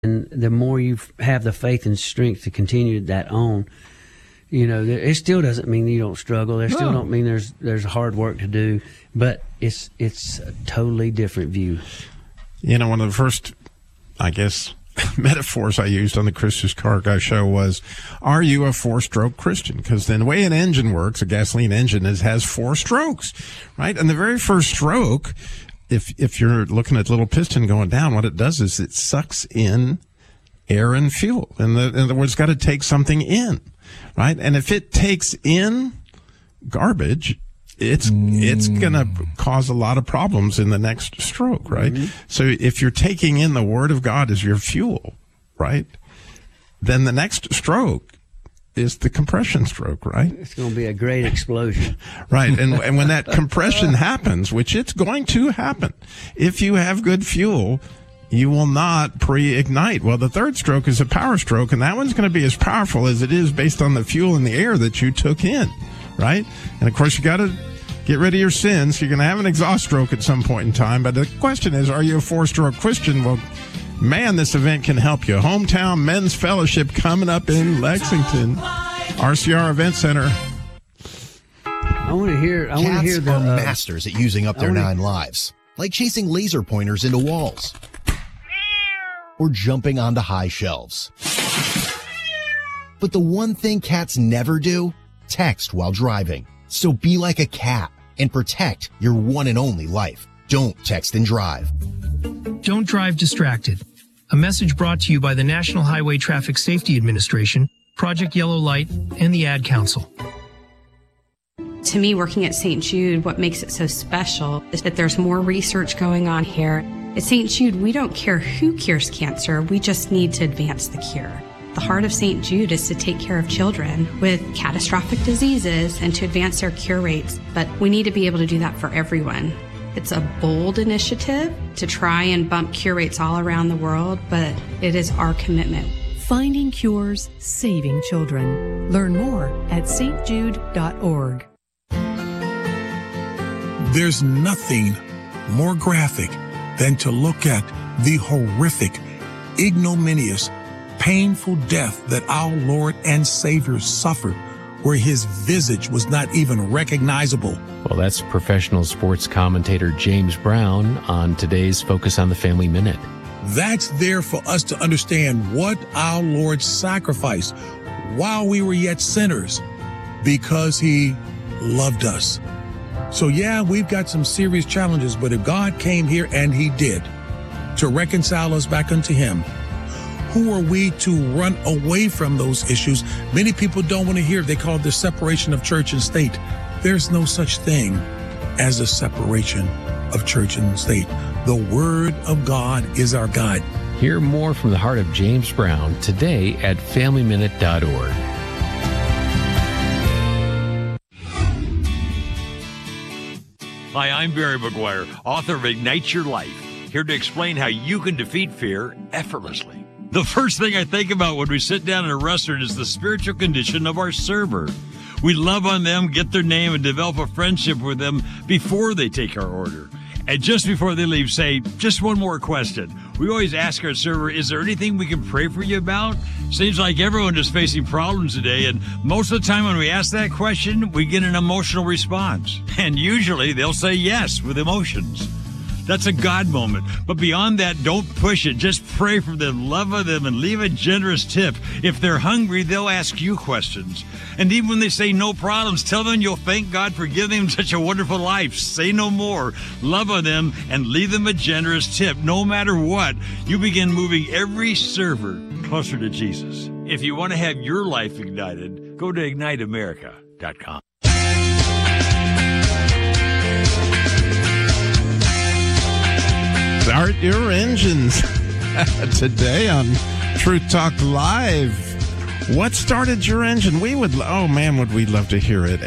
And the more you have the faith and strength to continue that on, it still doesn't mean you don't struggle. It still don't mean there's hard work to do, but it's a totally different view. One of the first, I guess, metaphors I used on the Chris's Car Guy show was, are you a 4-stroke Christian? Because the way an engine works, a gasoline engine, has 4 strokes, right? And the very first stroke, if you're looking at the little piston going down, what it does is it sucks in air and fuel. In other words, it's got to take something in, right? And if it takes in garbage, it's going to cause a lot of problems in the next stroke, right? Mm-hmm. So if you're taking in the Word of God as your fuel, right, then the next stroke is the compression stroke, right? It's going to be a great explosion. Right. And when that compression happens, which it's going to happen, if you have good fuel, you will not pre-ignite. Well, the third stroke is a power stroke, and that one's going to be as powerful as it is based on the fuel and the air that you took in, right? And, of course, you got to get rid of your sins. You're going to have an exhaust stroke at some point in time. But the question is, are you a 4-stroke Christian? Well, man, this event can help you. Hometown Men's Fellowship coming up in Lexington. RCR Event Center. I want to hear the are masters at using up their 9 lives, like chasing laser pointers into walls or jumping onto high shelves. But the one thing cats never do, text while driving. So be like a cat and protect your one and only life. Don't text and drive. Don't drive distracted. A message brought to you by the National Highway Traffic Safety Administration, Project Yellow Light, and the Ad Council. To me, working at St. Jude, what makes it so special is that there's more research going on here. At St. Jude, we don't care who cures cancer, we just need to advance the cure. The heart of St. Jude is to take care of children with catastrophic diseases and to advance their cure rates, but we need to be able to do that for everyone. It's a bold initiative to try and bump cure rates all around the world, but it is our commitment. Finding cures, saving children. Learn more at stjude.org. There's nothing more graphic than to look at the horrific, ignominious, painful death that our Lord and Savior suffered, where his visage was not even recognizable. Well, that's professional sports commentator James Brown on today's Focus on the Family Minute. That's there for us to understand what our Lord sacrificed while we were yet sinners, because he loved us. So yeah, we've got some serious challenges, but if God came here, and he did, to reconcile us back unto him, who are we to run away from those issues? Many people don't want to hear. They call it the separation of church and state. There's no such thing as a separation of church and state. The Word of God is our guide. Hear more from the heart of James Brown today at FamilyMinute.org. Hi, I'm Barry McGuire, author of Ignite Your Life, here to explain how you can defeat fear effortlessly. The first thing I think about when we sit down in a restaurant is the spiritual condition of our server. We love on them, get their name, and develop a friendship with them before they take our order. And just before they leave, say, just one more question. We always ask our server, is there anything we can pray for you about? Seems like everyone is facing problems today, and most of the time when we ask that question, we get an emotional response. And usually they'll say yes with emotions. That's a God moment. But beyond that, don't push it. Just pray for them, love on them, and leave a generous tip. If they're hungry, they'll ask you questions. And even when they say no problems, tell them you'll thank God for giving them such a wonderful life. Say no more. Love on them and leave them a generous tip. No matter what, you begin moving every server closer to Jesus. If you want to have your life ignited, go to IgniteAmerica.com. Start your engines today on Truth Talk Live. What started your engine? Would we love to hear it.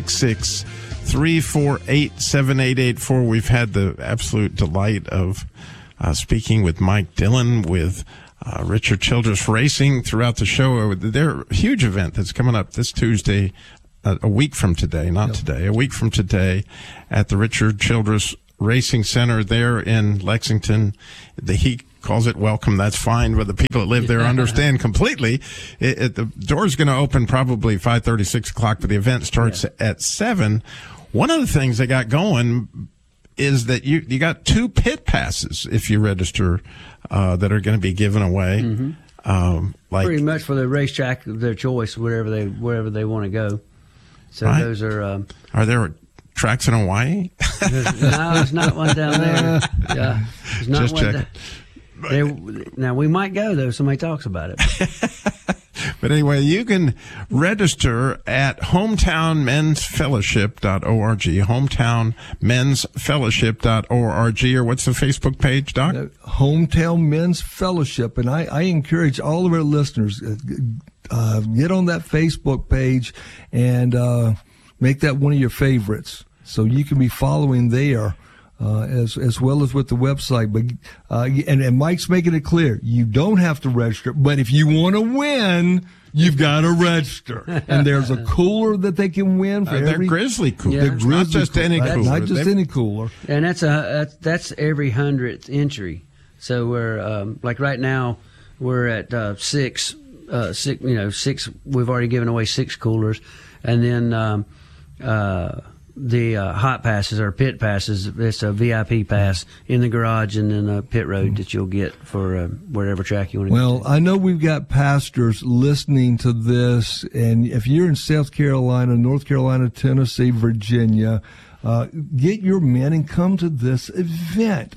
866-348-7884. We've had the absolute delight of speaking with Mike Dillon, with Richard Childress Racing throughout the show. Their huge event that's coming up this Tuesday, a week from today, a week from today, at the Richard Childress Racing Center there in Lexington. He calls it welcome, that's fine. But the people that live there understand completely. The door's going to open probably 5:30, 6 o'clock, but the event starts at 7. One of the things they got going is that you got 2 pit passes if you register that are going to be given away. Mm-hmm. Pretty much for the racetrack of their choice, wherever they want to go. So those are there tracks in Hawaii? No, there's not one down there. Yeah, there's not just one. Now we might go though. Somebody talks about it. But anyway, you can register at hometownmensfellowship.org, hometownmensfellowship.org, or what's the Facebook page, Doc? Hometown Men's Fellowship. And I encourage all of our listeners, get on that Facebook page and make that one of your favorites so you can be following there. As well as with the website, but and Mike's making it clear you don't have to register, but if you want to win, you've got to register. And there's a cooler that they can win for they're Grizzly coolers, yeah, not just any cooler. Not just any cooler. And that's every 100th entry. So we're like right now we're at 6. We've already given away 6 coolers, and then. The hot passes or pit passes, it's a VIP pass in the garage and then a pit road that you'll get for wherever track you want to go. Well, I know we've got pastors listening to this, and if you're in South Carolina, North Carolina, Tennessee, Virginia, get your men and come to this event.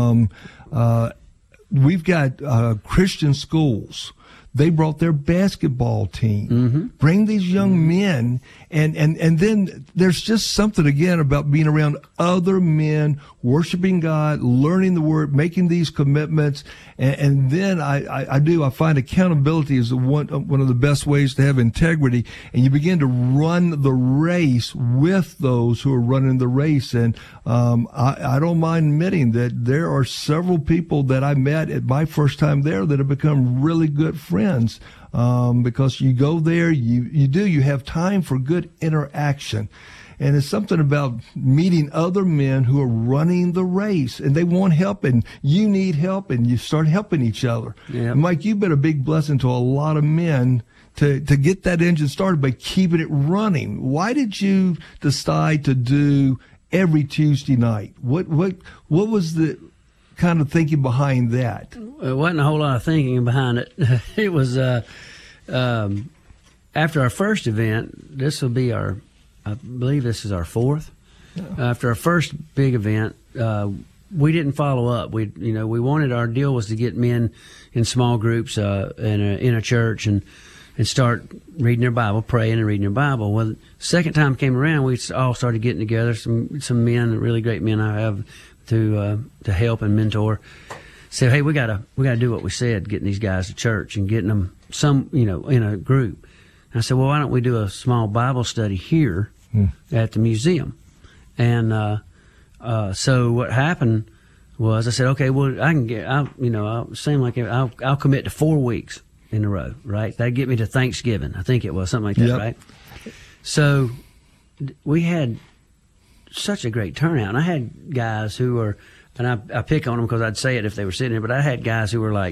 We've got Christian schools. They brought their basketball team. Mm-hmm. Bring these young men, and then there's just something again about being around other men, worshiping God, learning the Word, making these commitments, and then I find accountability is one of the best ways to have integrity, and you begin to run the race with those who are running the race. And I don't mind admitting that there are several people that I met at my first time there that have become really good friends. Because you go there, you have time for good interaction. And it's something about meeting other men who are running the race, and they want help, and you need help, and you start helping each other. Yeah. Mike, you've been a big blessing to a lot of men to get that engine started by keeping it running. Why did you decide to do every Tuesday night? What was the kind of thinking behind that? It wasn't a whole lot of thinking behind it. It was after our first event. This will be I believe this is our 4th. Yeah. After our first big event, we didn't follow up. We wanted, our deal was to get men in small groups in a church and start reading their Bible, praying and reading their Bible. Well, the second time came around, we all started getting together. Some men, really great men I have to help and mentor. Said, hey, we gotta do what we said, getting these guys to church and getting them in a group. And I said, well, why don't we do a small Bible study here at the museum? And so what happened was I said, okay, well, I'll commit to 4 weeks in a row, right? That'd get me to Thanksgiving. I think it was something like that, right? So we had such a great turnout. And I had guys who were, and I pick on them because I'd say it if they were sitting there, but I had guys who were like,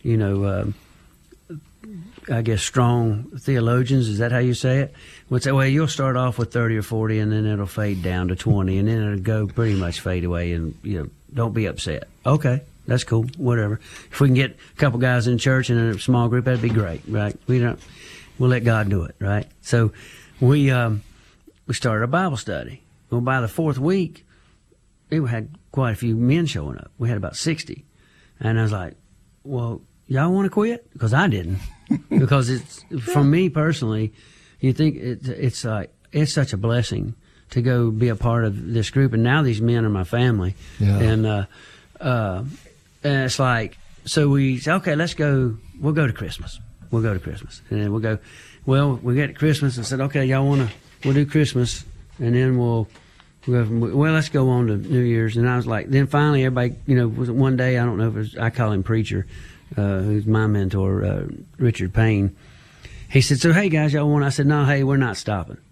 I guess strong theologians, is that how you say it? Would say, well, you'll start off with 30 or 40 and then it'll fade down to 20 and then it'll go pretty much fade away and, don't be upset. Okay, that's cool, whatever. If we can get a couple guys in church and in a small group, that'd be great, right? We'll let God do it, right? So we started a Bible study. Well, by the 4th week, we had quite a few men showing up. We had about 60. And I was like, well, y'all want to quit? Because I didn't. Because it's, for me personally, you think it's such a blessing to go be a part of this group. And now these men are my family. Yeah. And it's like, so we say, okay, we'll go to Christmas. We'll go to Christmas. And then we'll go, well, we get to Christmas and said, okay, we'll do Christmas. And then we'll let's go on to New Year's. And I was like, then finally everybody, was one day, I don't know if it was, I call him Preacher, who's my mentor, Richard Payne. He said, so hey guys, y'all want? I said, no, hey, we're not stopping.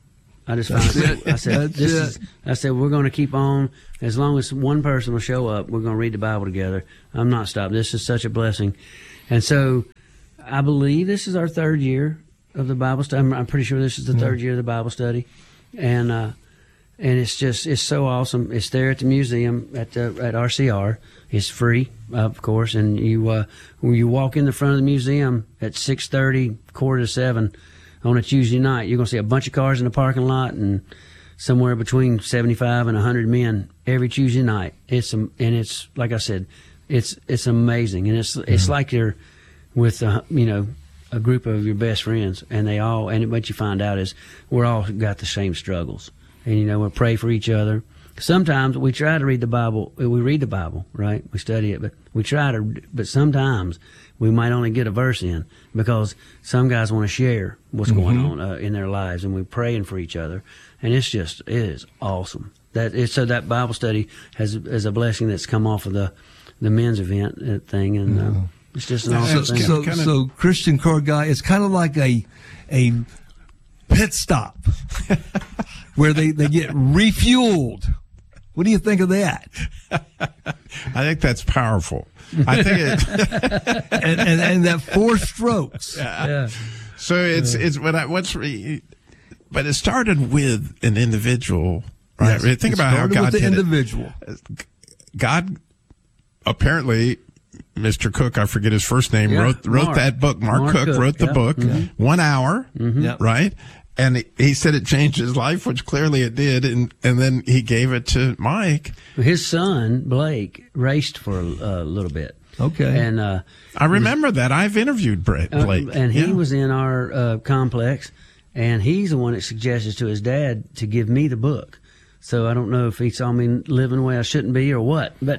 I just I said we're going to keep on as long as one person will show up. We're going to read the Bible together. I'm not stopping. This is such a blessing, and so I believe this is our third year of the Bible study. I'm pretty sure this is the third year of the Bible study, and it's so awesome. It's there at the museum at RCR. It's free, of course, and when you walk in the front of the museum at 6:30, 6:45 on a Tuesday night, you're going to see a bunch of cars in the parking lot and somewhere between 75 and 100 men every Tuesday night. It's like I said, it's amazing, and it's like you're with a group of your best friends, and what you find out is we're all got the same struggles, and we pray for each other. Sometimes we try to read the Bible. We read the Bible, right? We study it, but sometimes we might only get a verse in because some guys want to share what's going on in their lives, and we're praying for each other, and it is awesome. So that Bible study is a blessing that's come off of the men's event thing, and it's just an awesome thing. So Christian Car Guy, it's kind of like a pit stop where they get refueled. What do you think of that? I think that's powerful. I think it and that 4 strokes. Yeah. So but it started with an individual, right? Yes, Think about how God did the individual. God apparently, Mr. Cook, I forget his first name, wrote that book. Mark Cook wrote the book. 1 hour, right? And he said it changed his life, which clearly it did. And then he gave it to Mike. His son, Blake, raced for a little bit. Okay. And I remember that. I've interviewed Blake. And he was in our complex, and he's the one that suggested to his dad to give me the book. So I don't know if he saw me living the way I shouldn't be or what, but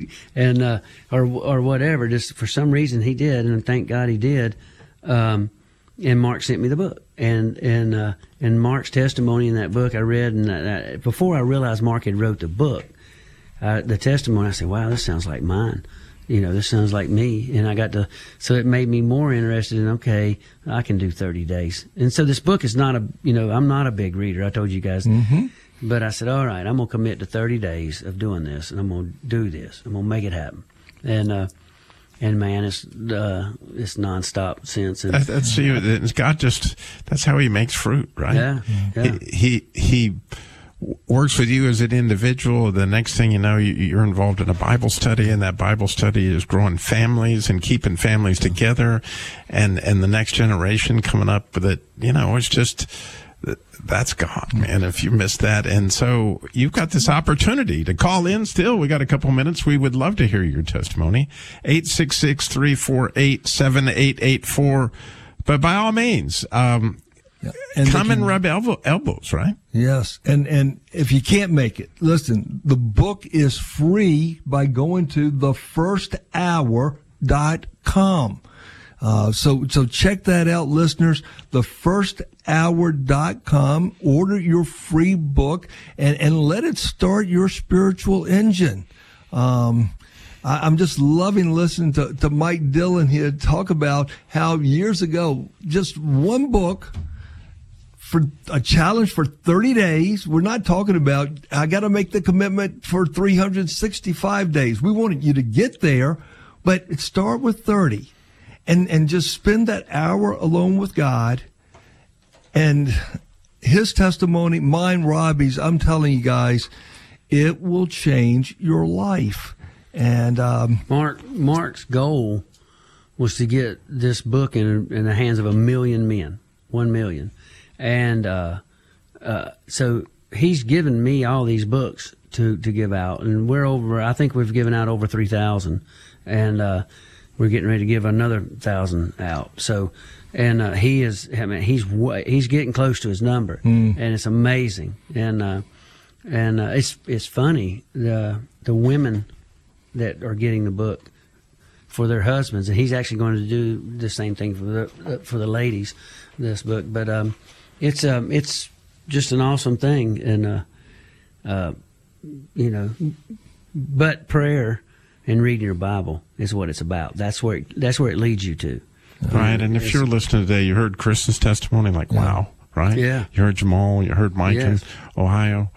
or whatever. Just for some reason he did, and thank God he did. And Mark sent me the book, and Mark's testimony in that book I read, and before I realized Mark had wrote the book, the testimony, I said, "Wow, this sounds like mine." This sounds like me, and so it made me more interested in, okay, I can do 30 days. And so this book is not I'm not a big reader. I told you guys. But I said, all right, I'm going to commit to 30 days of doing this, and I'm going to do this. I'm going to make it happen. And man, it's nonstop since. And God that's how he makes fruit, right? Yeah. He works with you as an individual. The next thing you know, you're involved in a Bible study, and that Bible study is growing families and keeping families together, and the next generation coming up with it. It's just, that's God, man, if you missed that. And so you've got this opportunity to call in still. We got a couple minutes. We would love to hear your testimony. 866-348-7884. But by all means, come and rub elbows, right? Yes. And if you can't make it, listen, the book is free by going to thefirsthour.com. So check that out, listeners. Thefirsthour.com. Order your free book and let it start your spiritual engine. I'm just loving listening to Mike Dillon here talk about how years ago, just one book for a challenge for 30 days. We're not talking about, I got to make the commitment for 365 days. We wanted you to get there, but start with 30. And just spend that hour alone with God, and his testimony, mine, Robbie's, I'm telling you guys, it will change your life. And Mark's goal was to get this book in the hands of 1 million men, 1 million. And so he's given me all these books to give out, and I think we've given out over 3,000. And we're getting ready to give another 1,000 out. So, and he's getting close to his number, and it's amazing. And it's funny, the women that are getting the book for their husbands, and he's actually going to do the same thing for the ladies, this book. But it's just an awesome thing, and but prayer and reading your Bible is what it's about. That's where it leads you to. Right, and if you're listening today, you heard Chris's testimony, wow, right? Yeah. You heard Jamal. You heard Mike Yes. in Ohio.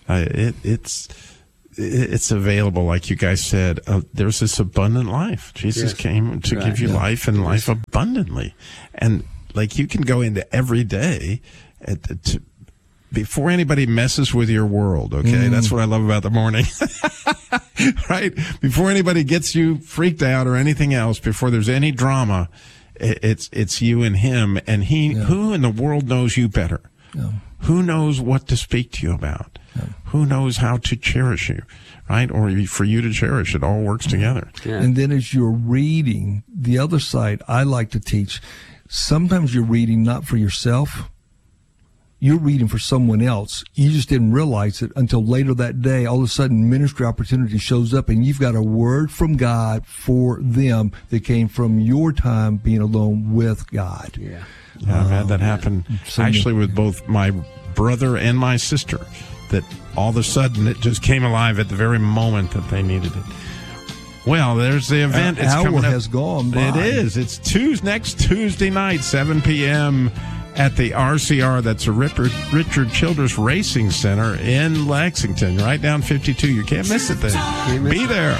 It's available, like you guys said. There's this abundant life. Jesus came to give you life and life abundantly. And like you can go into every day before anybody messes with your world, okay? That's what I love about the morning. Right? Before anybody gets you freaked out or anything else, before there's any drama, it's you and him. And who in the world knows you better? Yeah. Who knows what to speak to you about? Yeah. Who knows how to cherish you, right? Or for you to cherish. It all works together. Yeah. And then as you're reading, the other side I like to teach, sometimes you're reading not for yourself. You're reading for someone else. You just didn't realize it until later that day. All of a sudden, ministry opportunity shows up, and you've got a word from God for them that came from your time being alone with God. Yeah, I've had that happen actually with both my brother and my sister, that all of a sudden it just came alive at the very moment that they needed it. Well, there's the event. It's coming up. Has gone by. It is. It's next Tuesday night, 7 p.m., at the RCR. That's a Richard Childress Racing Center in Lexington, right down 52. You can't miss it then. Be there.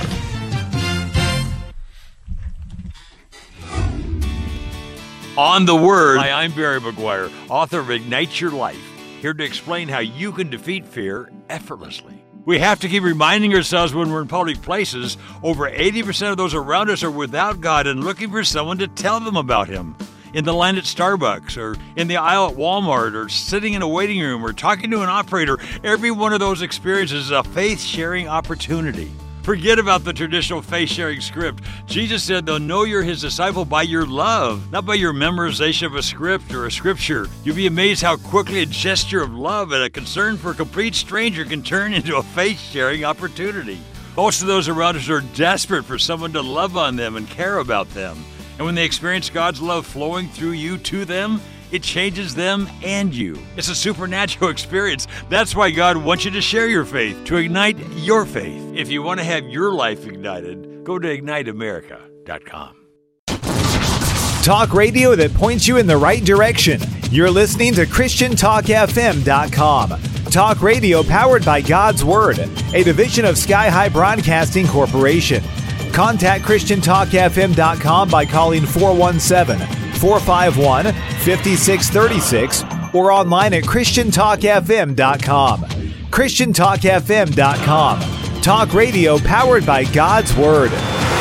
On the Word. Hi, I'm Barry McGuire, author of Ignite Your Life, here to explain how you can defeat fear effortlessly. We have to keep reminding ourselves when we're in public places, over 80% of those around us are without God and looking for someone to tell them about Him. In the line at Starbucks, or in the aisle at Walmart, or sitting in a waiting room, or talking to an operator, every one of those experiences is a faith-sharing opportunity. Forget about the traditional faith-sharing script. Jesus said they'll know you're His disciple by your love, not by your memorization of a script or a scripture. You'll be amazed how quickly a gesture of love and a concern for a complete stranger can turn into a faith-sharing opportunity. Most of those around us are desperate for someone to love on them and care about them. And when they experience God's love flowing through you to them, it changes them and you. It's a supernatural experience. That's why God wants you to share your faith, to ignite your faith. If you want to have your life ignited, go to igniteamerica.com. Talk radio that points you in the right direction. You're listening to ChristianTalkFM.com. Talk radio powered by God's Word, a division of Sky High Broadcasting Corporation. Contact ChristianTalkFM.com by calling 417-451-5636 or online at ChristianTalkFM.com. ChristianTalkFM.com. Talk radio powered by God's Word.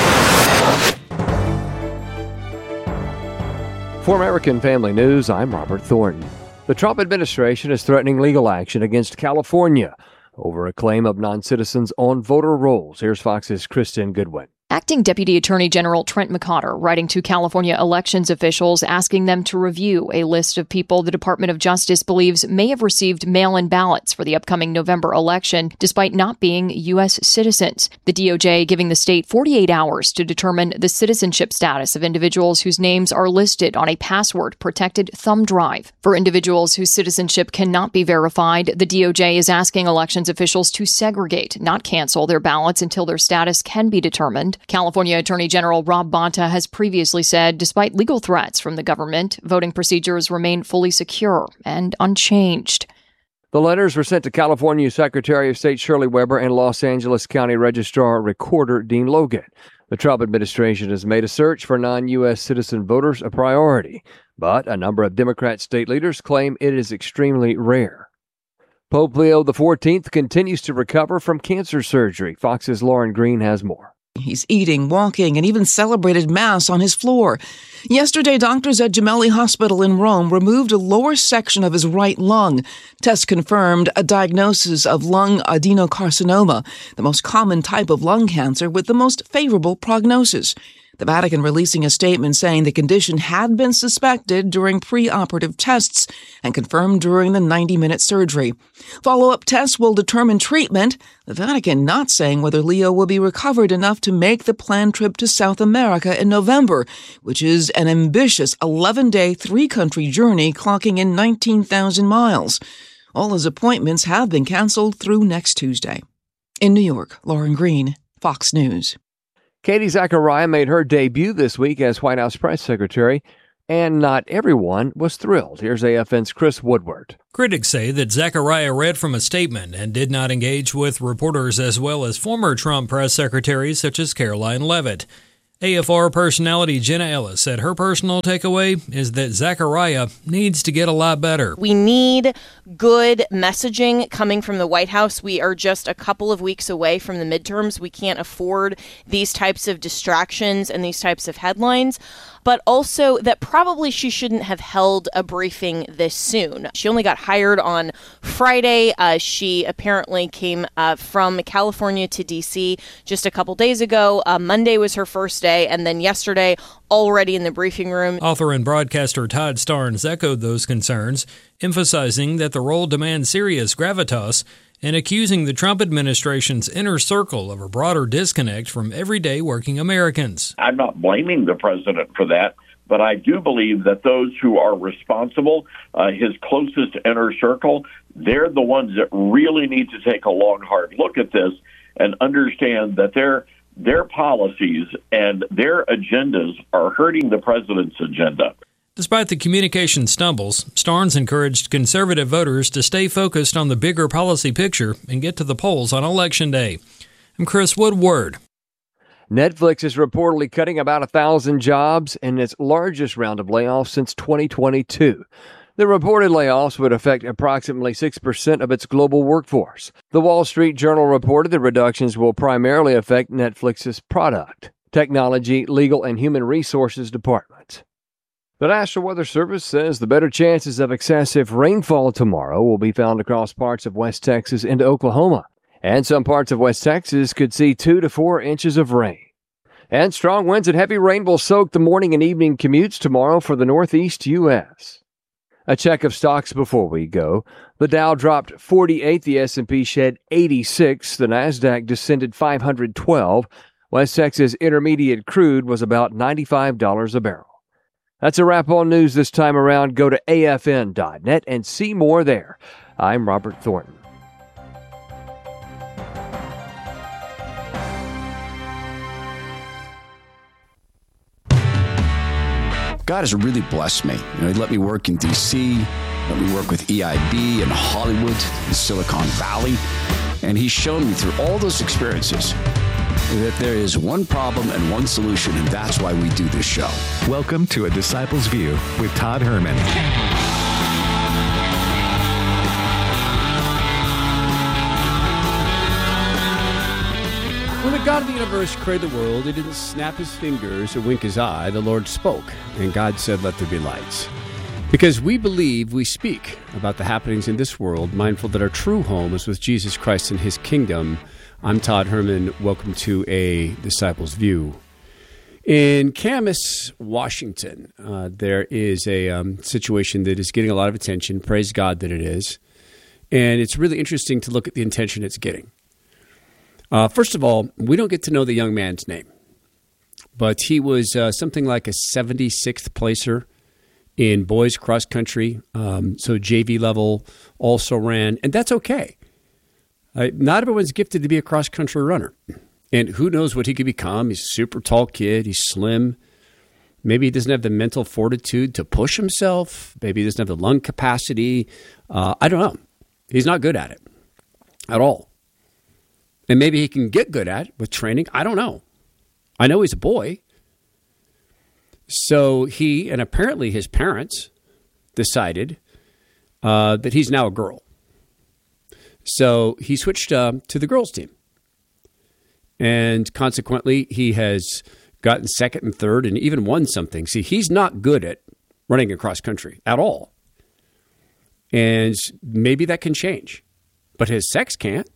For American Family News, I'm Robert Thornton. The Trump administration is threatening legal action against California over a claim of non-citizens on voter rolls. Here's Fox's Kristen Goodwin. Acting Deputy Attorney General Trent McCotter writing to California elections officials asking them to review a list of people the Department of Justice believes may have received mail-in ballots for the upcoming November election despite not being U.S. citizens. The DOJ giving the state 48 hours to determine the citizenship status of individuals whose names are listed on a password-protected thumb drive. For individuals whose citizenship cannot be verified, the DOJ is asking elections officials to segregate, not cancel their ballots until their status can be determined. California Attorney General Rob Bonta has previously said, despite legal threats from the government, voting procedures remain fully secure and unchanged. The letters were sent to California Secretary of State Shirley Weber and Los Angeles County Registrar Recorder Dean Logan. The Trump administration has made a search for non-U.S. citizen voters a priority, but a number of Democrat state leaders claim it is extremely rare. Pope Leo XIV continues to recover from cancer surgery. Fox's Lauren Green has more. He's eating, walking, and even celebrated Mass on his floor. Yesterday, doctors at Gemelli Hospital in Rome removed a lower section of his right lung. Tests confirmed a diagnosis of lung adenocarcinoma, the most common type of lung cancer with the most favorable prognosis. The Vatican releasing a statement saying the condition had been suspected during pre-operative tests and confirmed during the 90-minute surgery. Follow-up tests will determine treatment, the Vatican not saying whether Leo will be recovered enough to make the planned trip to South America in November, which is an ambitious 11-day, 3-country journey clocking in 19,000 miles. All his appointments have been canceled through next Tuesday. In New York, Lauren Green, Fox News. Katie Zachariah made her debut this week as White House press secretary. and not everyone was thrilled. Here's AFN's Chris Woodward. Critics say that Zachariah read from a statement and did not engage with reporters as well as former Trump press secretaries such as Caroline Leavitt. AFR personality Jenna Ellis said her personal takeaway is that Zachariah needs to get a lot better. We need good messaging coming from the White House. We are just a couple of weeks away from the midterms. We can't afford these types of distractions and these types of headlines. But also that probably she shouldn't have held a briefing this soon. She only got hired on Friday. She apparently came from California to D.C. just a couple days ago. Monday was her first day, and then yesterday, already in the briefing room. Author and broadcaster Todd Starnes echoed those concerns, emphasizing that the role demands serious gravitas and accusing the Trump administration's inner circle of a broader disconnect from everyday working Americans. I'm not blaming the president for that, but I do believe that those who are responsible, his closest inner circle, they're the ones that really need to take a long, hard look at this and understand that their policies and their agendas are hurting the president's agenda. Despite the communication stumbles, Starnes encouraged conservative voters to stay focused on the bigger policy picture and get to the polls on Election Day. I'm Chris Woodward. Netflix is reportedly cutting about 1,000 jobs in its largest round of layoffs since 2022. The reported layoffs would affect approximately 6% of its global workforce. The Wall Street Journal reported the reductions will primarily affect Netflix's product, technology, legal, and human resources departments. The National Weather Service says the better chances of excessive rainfall tomorrow will be found across parts of West Texas into Oklahoma. And some parts of West Texas could see 2 to 4 inches of rain. And strong winds and heavy rain will soak the morning and evening commutes tomorrow for the Northeast U.S. A check of stocks before we go. The Dow dropped 48, the S&P shed 86, the Nasdaq descended 512. West Texas Intermediate crude was about $95 a barrel. That's a wrap on news this time around. Go to afn.net and see more there. I'm Robert Thornton. God has really blessed me. He let me work in D.C., let me work with EIB in Hollywood, in Silicon Valley, and He's shown me through all those experiences that there is one problem and one solution, and that's why we do this show. Welcome to A Disciple's View with Todd Herman. When the God of the universe created the world, He didn't snap His fingers or wink His eye. The Lord spoke, and God said, "Let there be lights." Because we believe, we speak about the happenings in this world, mindful that our true home is with Jesus Christ and His kingdom. I'm Todd Herman. Welcome to A Disciple's View. In Camas, Washington, there is a situation that is getting a lot of attention. Praise God that it is. And it's really interesting to look at the attention it's getting. First of all, we don't get to know the young man's name. But he was something like a 76th placer in boys cross country. So JV level, also ran. And that's okay. Not everyone's gifted to be a cross-country runner. And who knows what he could become. He's a super tall kid. He's slim. Maybe he doesn't have the mental fortitude to push himself. Maybe he doesn't have the lung capacity. I don't know. He's not good at it at all. And maybe he can get good at it with training. I don't know. I know he's a boy. So he, and apparently his parents, decided that he's now a girl. So he switched to the girls' team. And consequently, he has gotten second and third and even won something. See, he's not good at running across country at all. And maybe that can change. But his sex can't.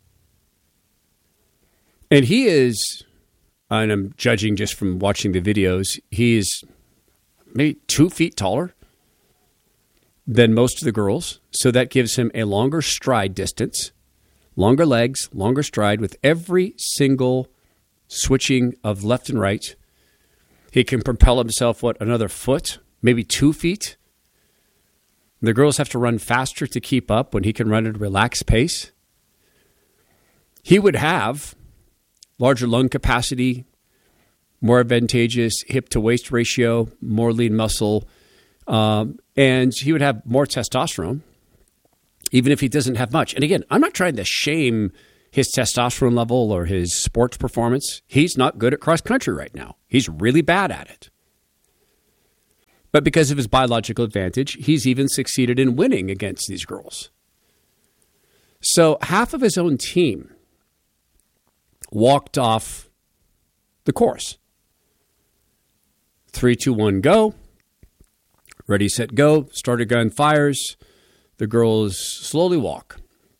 And he is, and I'm judging just from watching the videos, he is maybe 2 feet taller than most of the girls. So that gives him a longer stride distance, longer legs, longer stride with every single switching of left and right. He can propel himself, another foot, maybe 2 feet. The girls have to run faster to keep up when he can run at a relaxed pace. He would have larger lung capacity, more advantageous hip-to-waist ratio, more lean muscle, and he would have more testosterone, even if he doesn't have much. And again, I'm not trying to shame his testosterone level or his sports performance. He's not good at cross-country right now. He's really bad at it. But because of his biological advantage, he's even succeeded in winning against these girls. So half of his own team walked off the course. 3, 2, 1, go. Ready, set, go. Starter gun fires. The girls slowly walk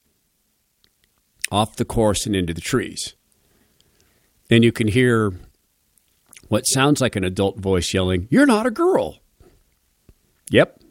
off the course and into the trees. And you can hear what sounds like an adult voice yelling, "You're not a girl." Yep.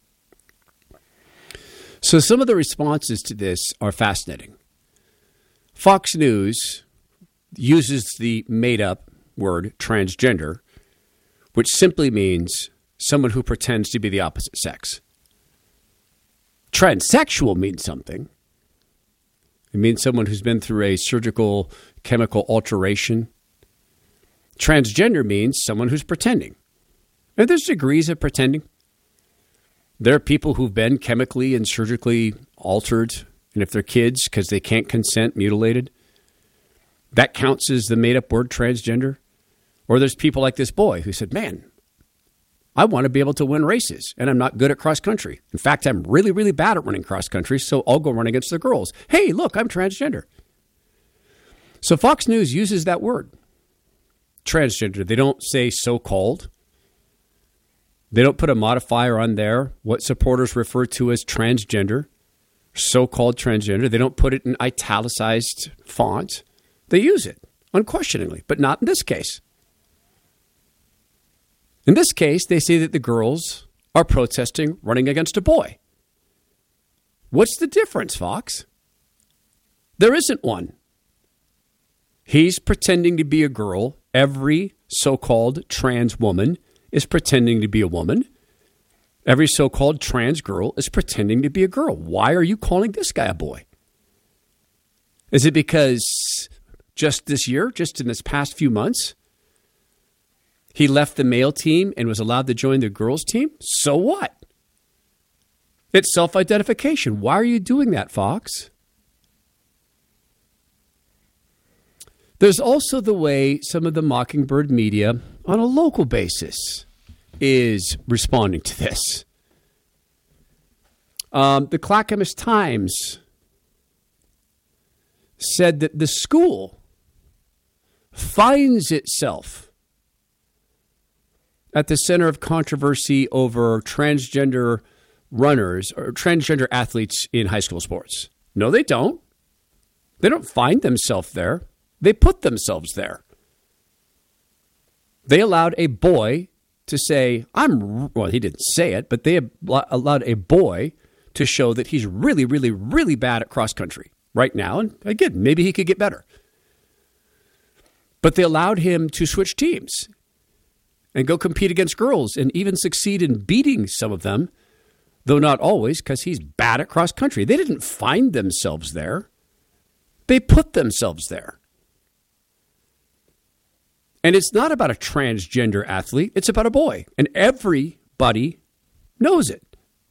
So some of the responses to this are fascinating. Fox News uses the made-up word transgender, which simply means someone who pretends to be the opposite sex. Transsexual means something. It means someone who's been through a surgical chemical alteration. Transgender means someone who's pretending. And there's degrees of pretending. There are people who've been chemically and surgically altered, and if they're kids because they can't consent, mutilated, that counts as the made-up word transgender. Or there's people like this boy who said, man, I want to be able to win races, and I'm not good at cross-country. In fact, I'm really, really bad at running cross-country, so I'll go run against the girls. Hey, look, I'm transgender. So Fox News uses that word, transgender. They don't say so-called. They don't put a modifier on there, what supporters refer to as transgender, so-called transgender. They don't put it in italicized font. They use it unquestioningly, but not in this case. In this case, they say that the girls are protesting running against a boy. What's the difference, Fox? There isn't one. He's pretending to be a girl. Every so-called trans woman is pretending to be a woman. Every so-called trans girl is pretending to be a girl. Why are you calling this guy a boy? Is it because just this year, just in this past few months, he left the male team and was allowed to join the girls' team? So what? It's self-identification. Why are you doing that, Fox? There's also the way some of the Mockingbird media on a local basis is responding to this. The Clackamas Times said that the school finds itself at the center of controversy over transgender runners or transgender athletes in high school sports. No, they don't. They don't find themselves there. They put themselves there. They allowed a boy to say, well, he didn't say it, but they allowed a boy to show that he's really, really, really bad at cross country right now. And again, maybe he could get better. But they allowed him to switch teams and go compete against girls and even succeed in beating some of them, though not always, because he's bad at cross country. They didn't find themselves there. They put themselves there. And it's not about a transgender athlete. It's about a boy. And everybody knows it.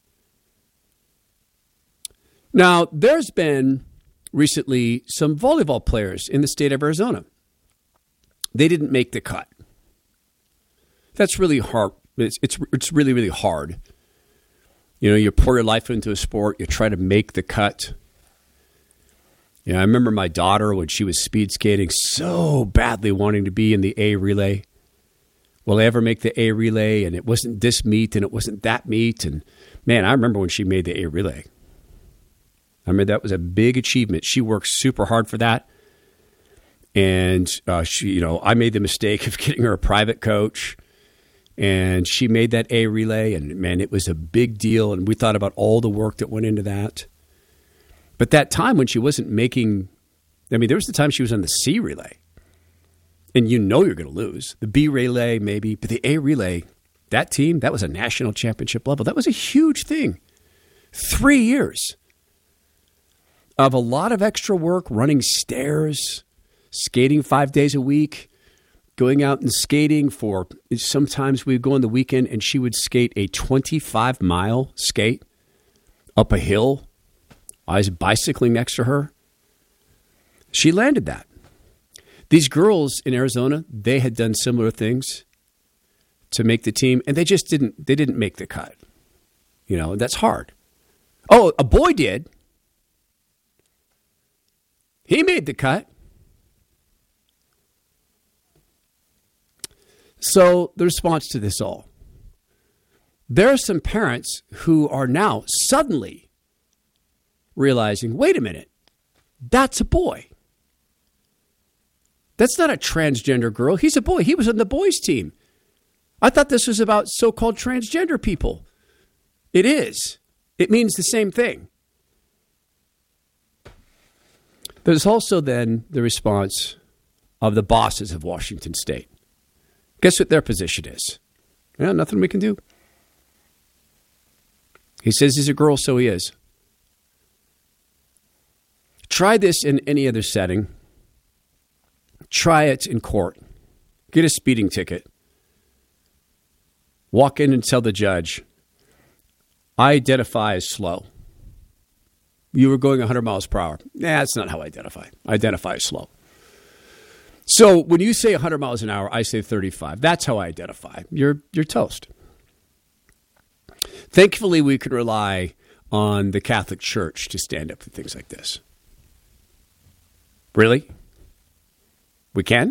Now, there's been recently some volleyball players in the state of Arizona. They didn't make the cut. That's really hard. It's really, really hard. You know, you pour your life into a sport. You try to make the cut. You know, I remember my daughter when she was speed skating so badly wanting to be in the A relay. Will I ever make the A relay? And it wasn't this meet and it wasn't that meet. And man, I remember when she made the A relay. I mean, that was a big achievement. She worked super hard for that. And I made the mistake of getting her a private coach. And she made that A relay. And man, it was a big deal. And we thought about all the work that went into that. But that time when she wasn't making, there was the time she was on the C relay. And you know you're going to lose. The B relay, maybe. But the A relay, that team, that was a national championship level. That was a huge thing. 3 years of a lot of extra work, running stairs, skating 5 days a week, going out and skating for, sometimes we'd go on the weekend and she would skate a 25-mile skate up a hill. I was bicycling next to her. She landed that. These girls in Arizona, they had done similar things to make the team, and they didn't make the cut. You know, that's hard. Oh, a boy did. He made the cut. So the response to this all. There are some parents who are now suddenly realizing, wait a minute, that's a boy. That's not a transgender girl. He's a boy. He was on the boys' team. I thought this was about so-called transgender people. It is. It means the same thing. There's also then the response of the bosses of Washington State. Guess what their position is? Yeah, nothing we can do. He says he's a girl, so he is. Try this in any other setting. Try it in court. Get a speeding ticket. Walk in and tell the judge, I identify as slow. You were going 100 miles per hour. Nah, that's not how I identify. I identify as slow. So when you say 100 miles an hour, I say 35. That's how I identify. You're toast. Thankfully, we can rely on the Catholic Church to stand up for things like this. Really? We can?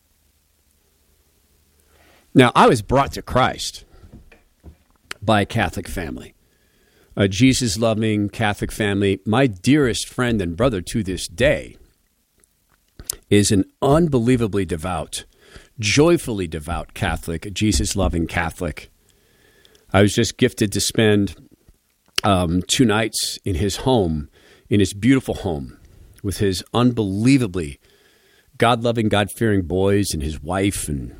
Now, I was brought to Christ by a Catholic family, a Jesus-loving Catholic family. My dearest friend and brother to this day is an unbelievably devout, joyfully devout Catholic, a Jesus-loving Catholic. I was just gifted to spend 2 nights in his home, in his beautiful home, with his unbelievably God-loving, God-fearing boys and his wife and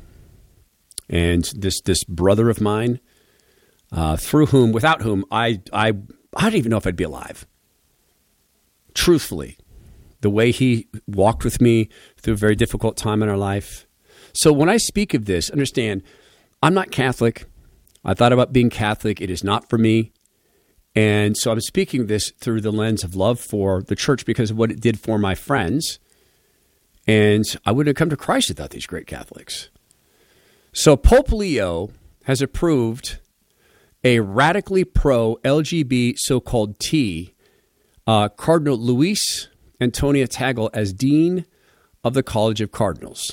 this brother of mine, without whom I don't even know if I'd be alive. Truthfully, the way he walked with me through a very difficult time in our life. So when I speak of this, understand, I'm not Catholic. I thought about being Catholic. It is not for me. And so I'm speaking this through the lens of love for the church because of what it did for my friends. And I wouldn't have come to Christ without these great Catholics. So Pope Leo has approved a radically pro-LGBT so-called T, Cardinal Luis Antonio Tagle as Dean of the College of Cardinals.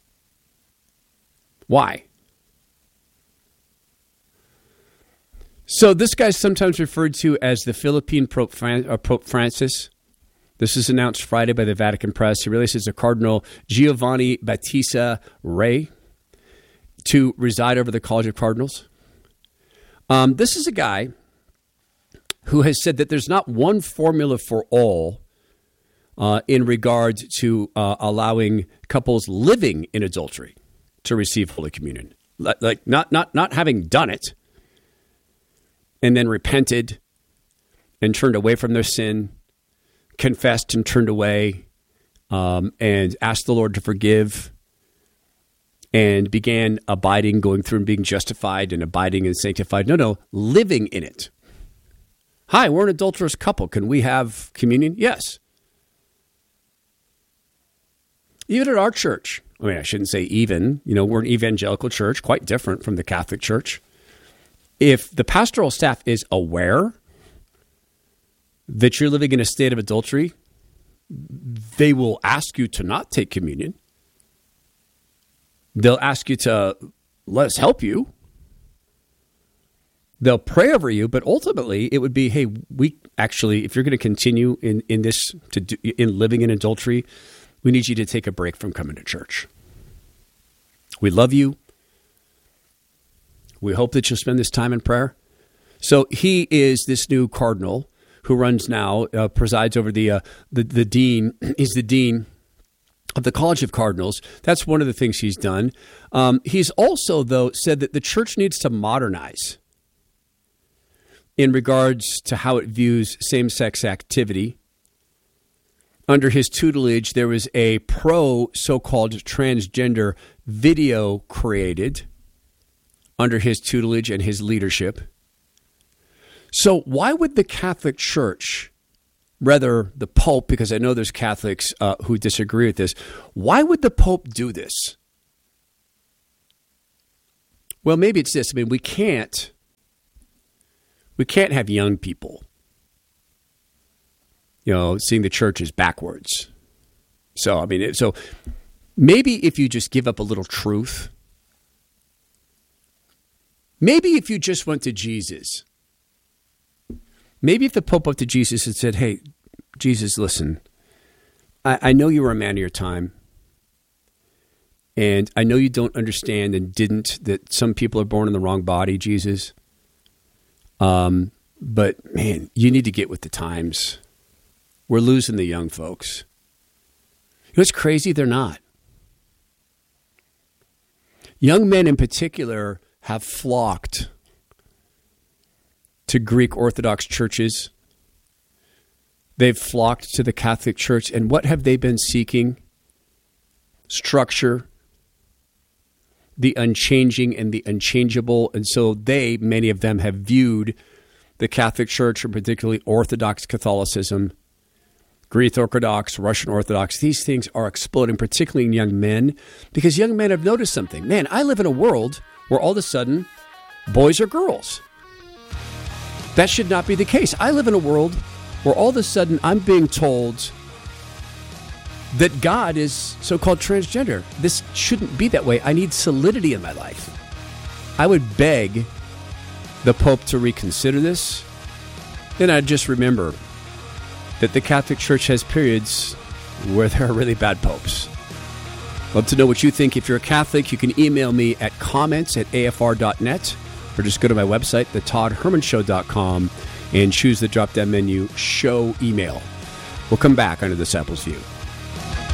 Why? So this guy's sometimes referred to as the Philippine Pope Francis. This is announced Friday by the Vatican Press. He releases the Cardinal Giovanni Battista Re to reside over the College of Cardinals. This is a guy who has said that there's not one formula for all in regard to allowing couples living in adultery to receive Holy Communion. Like not having done it and then repented and turned away from their sin, confessed and turned away, and asked the Lord to forgive, and began abiding, going through and being justified and abiding and sanctified. No, living in it. Hi, we're an adulterous couple. Can we have communion? Yes. Even at our church, I mean, I shouldn't say even, we're an evangelical church, quite different from the Catholic Church. If the pastoral staff is aware that you're living in a state of adultery, they will ask you to not take communion. They'll ask you to let us help you. They'll pray over you, but ultimately it would be, hey, we actually, if you're going to continue in living in adultery, we need you to take a break from coming to church. We love you. We hope that you'll spend this time in prayer. So he is this new cardinal who runs now, presides over the dean. He's the dean of the College of Cardinals. That's one of the things he's done. He's also, though, said that the church needs to modernize in regards to how it views same-sex activity under his tutelage, there was a pro so-called transgender video created under his tutelage and his leadership. So why would the Catholic Church, rather the Pope, because I know there's Catholics who disagree with this, why would the Pope do this? Well, maybe it's this. I mean, we can't have young people, seeing the church as backwards. So, I mean, so maybe if you just give up a little truth, maybe if you just went to Jesus, maybe if the Pope went to Jesus and said, hey, Jesus, listen, I know you were a man of your time, and I know you don't understand and didn't that some people are born in the wrong body, Jesus. But, man, you need to get with the times. We're losing the young folks. It's crazy? They're not. Young men in particular have flocked to Greek Orthodox churches. They've flocked to the Catholic Church. And what have they been seeking? Structure, the unchanging and the unchangeable. And so many of them have viewed the Catholic Church, and particularly Orthodox Catholicism, Greek Orthodox, Russian Orthodox, these things are exploding, particularly in young men, because young men have noticed something. Man, I live in a world where all of a sudden boys are girls. That should not be the case. I live in a world where all of a sudden I'm being told that God is so-called transgender. This shouldn't be that way. I need solidity in my life. I would beg the Pope to reconsider this. Then I'd just remember that the Catholic Church has periods where there are really bad popes. Love to know what you think. If you're a Catholic, you can email me at comments@afr.net or just go to my website, thetoddhermanshow.com, and choose the drop-down menu, Show Email. We'll come back on The Disciples View.